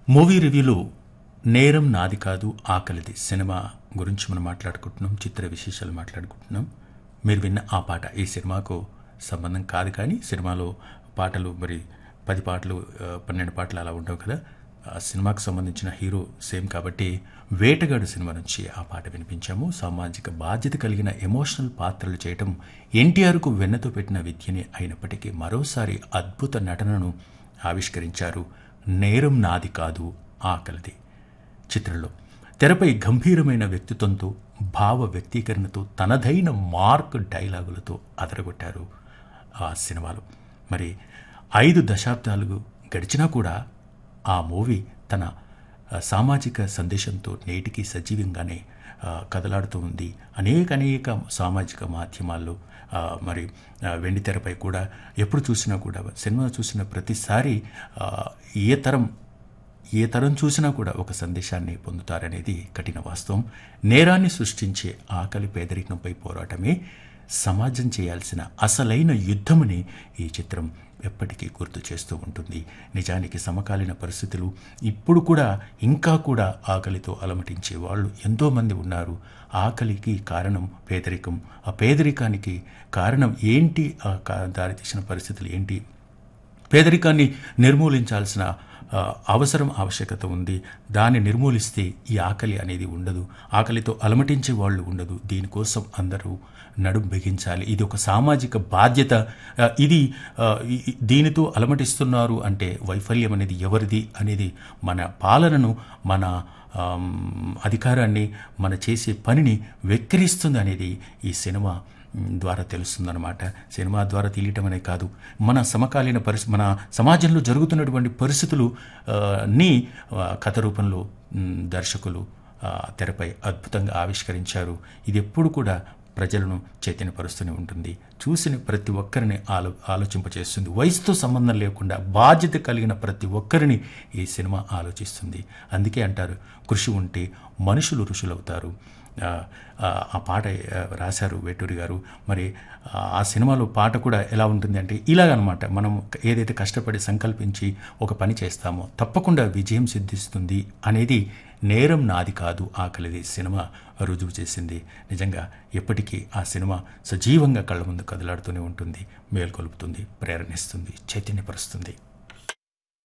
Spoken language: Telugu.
మూవీ రివ్యూలో నేరం నాది కాదు ఆకలిది సినిమా గురించి మనం మాట్లాడుకుంటున్నాం. చిత్ర విశేషాలు మాట్లాడుకుంటున్నాం. మీరు విన్న ఆ పాట ఈ సినిమాకు సంబంధం కాదు, కానీ సినిమాలో పాటలు మరి 10 పాటలు 12 పాటలు అలా ఉండవు కదా. ఆ సినిమాకు సంబంధించిన హీరో సేమ్ కాబట్టి వేటగాడు సినిమా నుంచి ఆ పాట వినిపించాము. సామాజిక బాధ్యత కలిగిన ఎమోషనల్ పాత్రలు చేయటం ఎన్టీఆర్కు వెన్నతో పెట్టిన విద్యనే అయినప్పటికీ మరోసారి అద్భుత నటనను ఆవిష్కరించారు. నేరం నాది కాదు ఆకలిది చిత్రంలో తెరపై గంభీరమైన వ్యక్తిత్వంతో, భావ వ్యక్తీకరణతో, తనదైన మార్క్ డైలాగులతో అదరగొట్టారు ఆ సినిమాలో. మరి 5 దశాబ్దాలు గడిచినా కూడా ఆ మూవీ తన సామాజిక సందేశంతో నేటికి సజీవంగానే కదలాడుతూ ఉంది. అనేక సామాజిక మాధ్యమాల్లో మరి వెండితెరపై కూడా ఎప్పుడు చూసినా కూడా సినిమా చూసిన ప్రతిసారి ఏ తరం చూసినా కూడా ఒక సందేశాన్ని పొందుతారనేది కఠిన వాస్తవం. నేరాన్ని సృష్టించే ఆకలి పేదరికంపై పోరాటమే సమాజం చేయాల్సిన అసలైన యుద్ధమని ఈ చిత్రం ఎప్పటికీ గుర్తు చేస్తూ ఉంటుంది. నిజానికి సమకాలీన పరిస్థితులు ఇప్పుడు కూడా ఇంకా కూడా ఆకలితో అలమటించే వాళ్ళు ఎంతోమంది ఉన్నారు. ఆకలికి కారణం పేదరికం, ఆ పేదరికానికి కారణం ఏంటి, దారితీసిన పరిస్థితులు ఏంటి, పేదరికాన్ని నిర్మూలించాల్సిన ఆవశ్యకత ఉంది. దాన్ని నిర్మూలిస్తే ఈ ఆకలి అనేది ఉండదు, ఆకలితో అలమటించే వాళ్ళు ఉండదు. దీనికోసం అందరూ నడుం బిగించాలి. ఇది ఒక సామాజిక బాధ్యత. ఇది దీనితో అలమటిస్తున్నారు అంటే వైఫల్యం అనేది ఎవరిది అనేది మన పాలనను, మన అధికారాన్ని, మన చేసే పనిని వెక్కిరిస్తుంది అనేది ఈ సినిమా ద్వారా తెలుస్తుందన్నమాట. సినిమా ద్వారా తెలియటం అనే కాదు, మన సమకాలీన మన సమాజంలో జరుగుతున్నటువంటి పరిస్థితులు ని కథ రూపంలో దర్శకులు తెరపై అద్భుతంగా ఆవిష్కరించారు. ఇది ఎప్పుడు కూడా ప్రజలను చైతన్యపరుస్తూనే ఉంటుంది. చూసిన ప్రతి ఒక్కరిని ఆలోచింపచేస్తుంది. వయసుతో సంబంధం లేకుండా బాధ్యత కలిగిన ప్రతి ఒక్కరిని ఈ సినిమా ఆలోచిస్తుంది. అందుకే అంటారు, కృషి ఉంటే మనుషులు ఋషులవుతారు. ఆ పాట రాశారు వేటూరి గారు. మరి ఆ సినిమాలో పాట కూడా ఎలా ఉంటుంది అంటే ఇలాగనమాట, మనం ఏదైతే కష్టపడి సంకల్పించి ఒక పని చేస్తామో తప్పకుండా విజయం సిద్ధిస్తుంది అనేది నేరం నాది కాదు ఆకలిది సినిమా రుజువు చేసింది. నిజంగా ఎప్పటికీ ఆ సినిమా సజీవంగా కళ్ళ ముందు కదలాడుతూనే ఉంటుంది, మేల్కొలుపుతుంది, ప్రేరణిస్తుంది, చైతన్యపరుస్తుంది.